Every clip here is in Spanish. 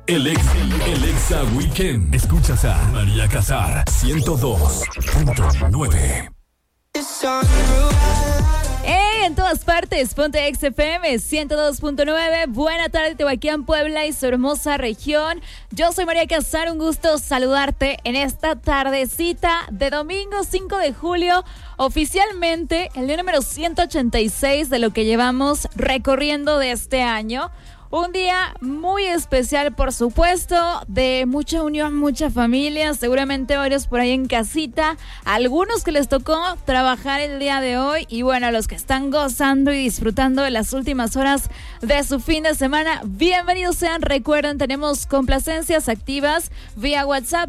El Exa Weekend. Escuchas a María Casar 102.9. En todas partes, ponte XFM 102.9. Buena tarde, Tehuacán, Puebla y su hermosa región. Yo soy María Casar, un gusto saludarte en esta tardecita de domingo 5 de julio. Oficialmente el día número 186 de lo que llevamos recorriendo de este año. Un día muy especial, por supuesto, de mucha unión, mucha familia, seguramente varios por ahí en casita, algunos que les tocó trabajar el día de hoy y bueno, los que están gozando y disfrutando de las últimas horas de su fin de semana, bienvenidos sean. Recuerden, tenemos complacencias activas vía WhatsApp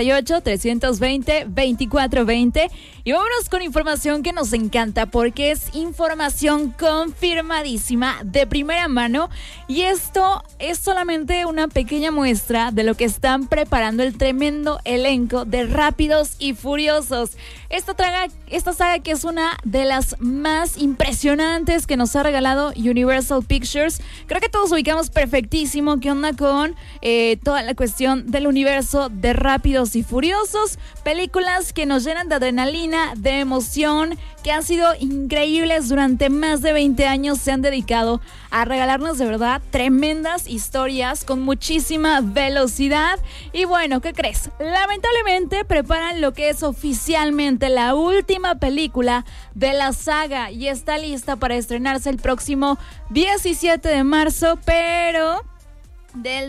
238-320-2420 y vámonos con información que nos encanta porque es información confirmadísima de primera mano y esto es solamente una pequeña muestra de lo que están preparando el tremendo elenco de Rápidos y Furiosos. Esta saga que es una de las más impresionantes que nos ha regalado Universal Pictures. Creo que todos ubicamos perfectísimo qué onda con toda la cuestión del universo de Rápidos y Furiosos. Películas que nos llenan de adrenalina, de emoción, que han sido increíbles durante más de 20 años. Se han dedicado a regalarnos de verdad tremendas historias con muchísima velocidad. Y bueno, ¿qué crees? Lamentablemente preparan lo que es oficialmente la última película de la saga y está lista para estrenarse el próximo 17 de marzo, pero del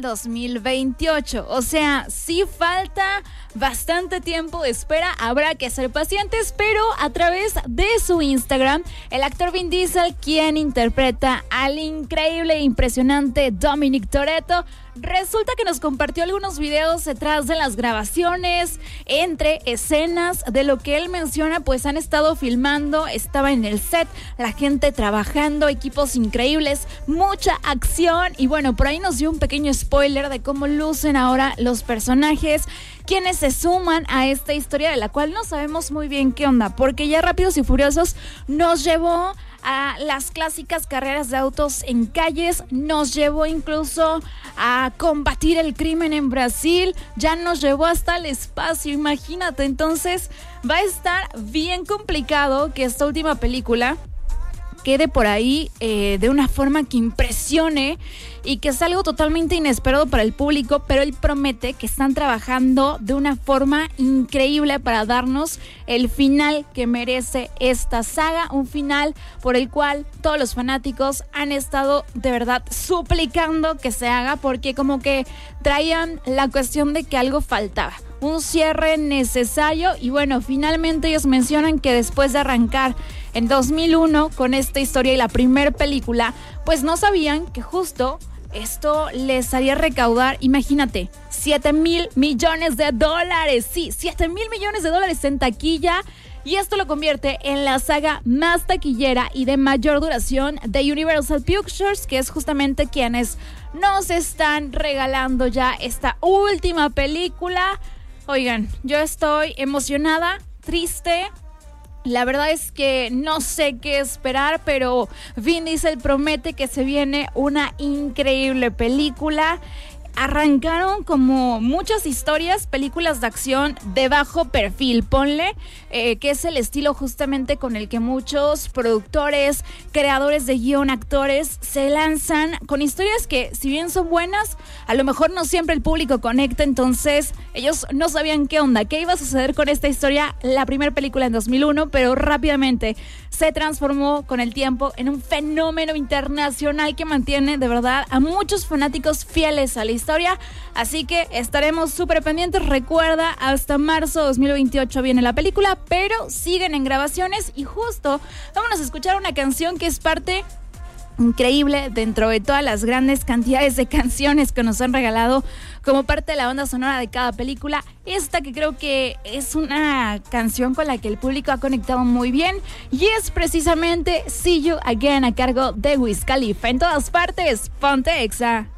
2028. O sea, sí falta bastante tiempo de espera, habrá que ser pacientes, pero a través de su Instagram, el actor Vin Diesel, quien interpreta al increíble e impresionante Dominic Toretto, resulta que nos compartió algunos videos detrás de las grabaciones, entre escenas de lo que él menciona, pues han estado filmando, estaba en el set, la gente trabajando, equipos increíbles, mucha acción y bueno, por ahí nos dio un pequeño spoiler de cómo lucen ahora los personajes, quienes se suman a esta historia de la cual no sabemos muy bien qué onda, porque ya Rápidos y Furiosos nos llevó a las clásicas carreras de autos en calles, nos llevó incluso a combatir el crimen en Brasil, ya nos llevó hasta el espacio, imagínate. Entonces va a estar bien complicado que esta última película quede por ahí de una forma que impresione y que es algo totalmente inesperado para el público, pero él promete que están trabajando de una forma increíble para darnos el final que merece esta saga, un final por el cual todos los fanáticos han estado de verdad suplicando que se haga, porque como que traían la cuestión de que algo faltaba, un cierre necesario y bueno, finalmente ellos mencionan que después de arrancar en 2001 con esta historia y la primera película, pues no sabían que justo esto les haría recaudar, imagínate, $7,000 millones. Sí, $7,000 millones en taquilla. Y esto lo convierte en la saga más taquillera y de mayor duración de Universal Pictures, que es justamente quienes nos están regalando ya esta última película. Oigan, yo estoy emocionada, triste. La verdad es que no sé qué esperar, pero Vin Diesel promete que se viene una increíble película. Arrancaron como muchas historias, películas de acción de bajo perfil, ponle, que es el estilo justamente con el que muchos productores, creadores de guión, actores, se lanzan con historias que, si bien son buenas, a lo mejor no siempre el público conecta, entonces ellos no sabían qué onda, qué iba a suceder con esta historia, la primera película en 2001, pero rápidamente se transformó con el tiempo en un fenómeno internacional que mantiene de verdad a muchos fanáticos fieles a la historia, así que estaremos súper pendientes. Recuerda, hasta marzo 2028 viene la película, pero siguen en grabaciones y justo vámonos a escuchar una canción que es parte increíble dentro de todas las grandes cantidades de canciones que nos han regalado como parte de la banda sonora de cada película. Esta que creo que es una canción con la que el público ha conectado muy bien y es precisamente See You Again, a cargo de Wiz Khalifa. En todas partes, ponte Exa.